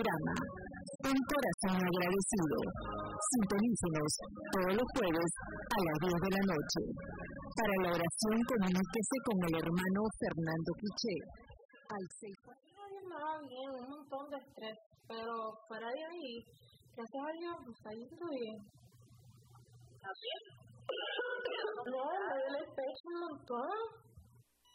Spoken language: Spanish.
programa Un Corazón Agradecido. Sintonícenos todos los jueves a las 10 de la noche. Para la oración, comuníquese con el hermano Fernando Quiché al 6. Nada bien, un montón de estrés, pero fuera de ahí, gracias a Dios, pues ahí estoy bien. ¿Está bien? No, me duele el pecho un montón.